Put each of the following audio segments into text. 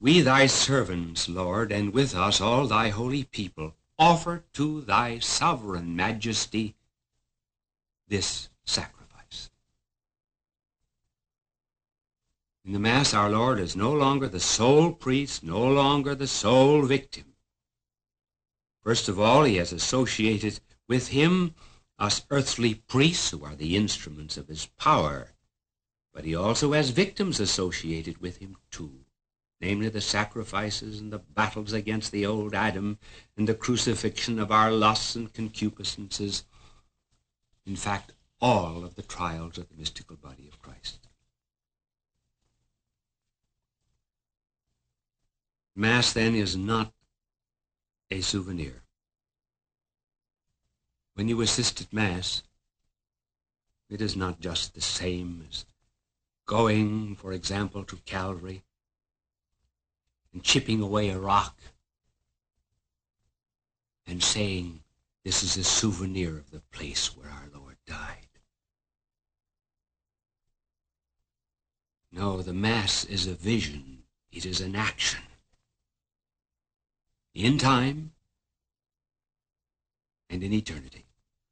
We thy servants, Lord, and with us all thy holy people, offer to thy sovereign majesty this sacrifice. In the Mass, our Lord is no longer the sole priest, no longer the sole victim. First of all, he has associated with him us earthly priests who are the instruments of his power, but he also has victims associated with him too, namely the sacrifices and the battles against the old Adam and the crucifixion of our lusts and concupiscences. In fact, all of the trials of the mystical body of Christ. Mass, then, is not a souvenir. When you assist at Mass, it is not just the same as going, for example, to Calvary and chipping away a rock and saying, this is a souvenir of the place where our Lord died. No, the Mass is a vision. It is an action. In time and in eternity.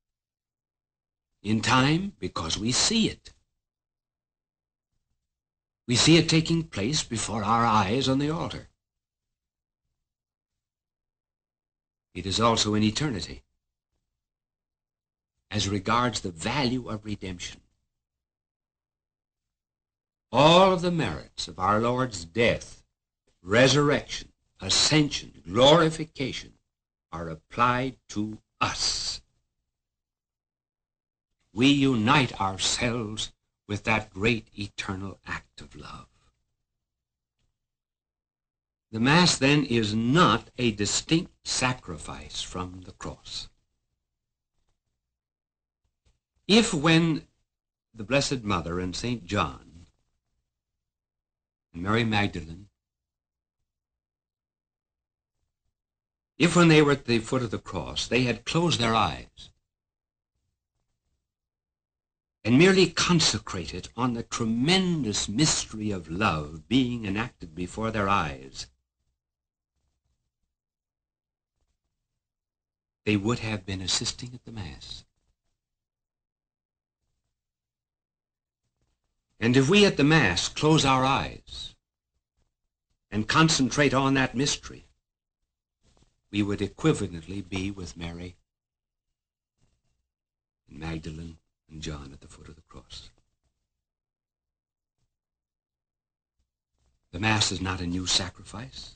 In time, because we see it. We see it taking place before our eyes on the altar. It is also in eternity, as regards the value of redemption. All of the merits of our Lord's death, resurrection, ascension, glorification are applied to us. We unite ourselves with that great eternal act of love. The Mass, then, is not a distinct sacrifice from the cross. If when the Blessed Mother and St. John and Mary Magdalene, if when they were at the foot of the cross, they had closed their eyes and merely concentrated on the tremendous mystery of love being enacted before their eyes, they would have been assisting at the Mass. And if we at the Mass close our eyes and concentrate on that mystery, we would equivalently be with Mary and Magdalene and John at the foot of the cross. The Mass is not a new sacrifice.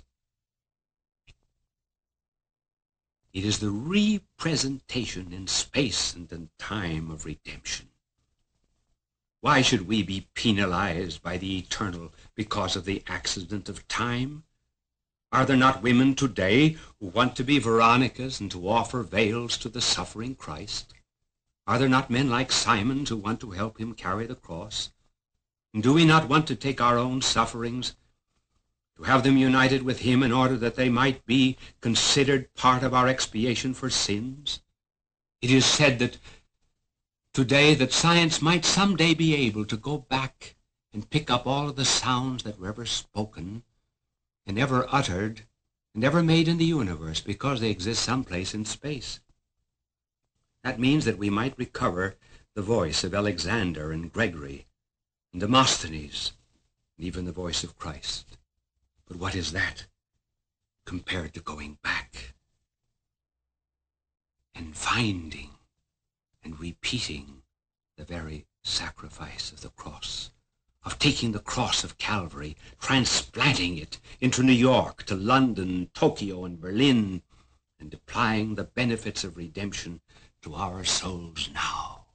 It is the representation in space and in time of redemption. Why should we be penalized by the eternal because of the accident of time? Are there not women today who want to be Veronicas and to offer veils to the suffering Christ? Are there not men like Simon who want to help him carry the cross? And do we not want to take our own sufferings, to have them united with him in order that they might be considered part of our expiation for sins? It is said that today that science might someday be able to go back and pick up all of the sounds that were ever spoken and ever uttered and ever made in the universe because they exist someplace in space. That means that we might recover the voice of Alexander and Gregory and Demosthenes and even the voice of Christ. But what is that compared to going back and finding and repeating the very sacrifice of the cross, of taking the cross of Calvary, transplanting it into New York, to London, Tokyo, and Berlin, and applying the benefits of redemption to our souls now?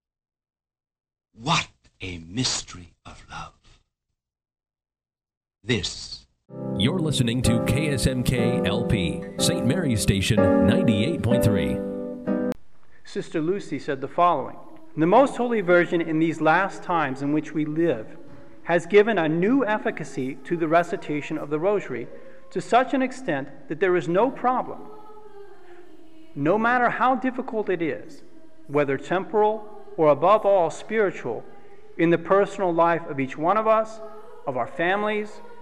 What a mystery of love. This. You're listening to KSMK LP, St. Mary's Station 98.3. Sister Lucy said the following: the Most Holy Virgin in these last times in which we live has given a new efficacy to the recitation of the Rosary to such an extent that there is no problem, no matter how difficult it is, whether temporal or above all spiritual, in the personal life of each one of us, of our families,